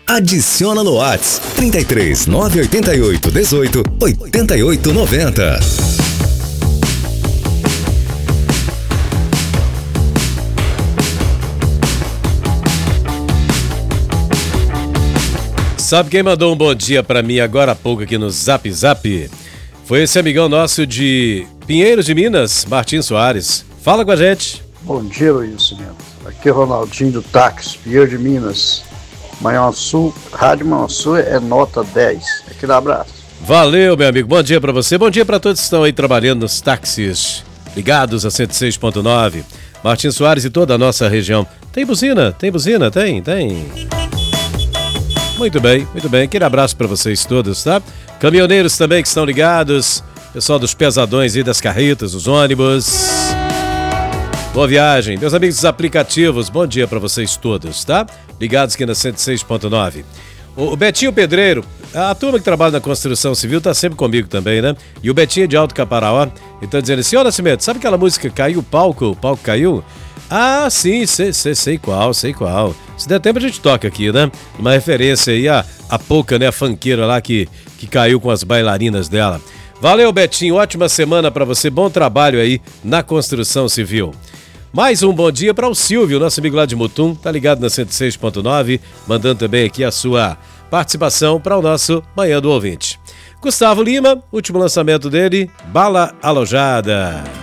Adiciona no WhatsApp 33 988 18 88 90. Sabe quem mandou um bom dia pra mim agora há pouco aqui no Zap Zap? Foi esse amigão nosso de Pinheiros de Minas, Martim Soares. Fala com a gente. Bom dia, Luiz. Aqui é Ronaldinho do Táxi, Pinheiros de Minas. Manhuaçu, Rádio Manhuaçu é nota 10. Aquele abraço. Valeu, meu amigo. Bom dia pra você. Bom dia pra todos que estão aí trabalhando nos táxis. Ligados a 106.9. Martim Soares e toda a nossa região. Tem buzina? Tem buzina? Tem. Muito bem. Aquele abraço pra vocês todos, tá? Caminhoneiros também que estão ligados. Pessoal dos pesadões e das carretas, dos ônibus. Boa viagem. Meus amigos dos aplicativos, bom dia pra vocês todos, tá? Ligados aqui na 106.9. O Betinho Pedreiro, a turma que trabalha na construção civil tá sempre comigo também, né? E o Betinho de Alto Caparaó, então dizendo assim, ô Nascimento, sabe aquela música Caiu o palco caiu? Ah, sim, sei qual. Se der tempo a gente toca aqui, né? Uma referência aí a Pouca, né? A funkeira lá que caiu com as bailarinas dela. Valeu, Betinho, ótima semana pra você, bom trabalho aí na construção civil. Mais um bom dia para o Silvio, nosso amigo lá de Mutum, tá ligado na 106.9, mandando também aqui a sua participação para o nosso Manhã do Ouvinte. Gustavo Lima, último lançamento dele, Bala Alojada.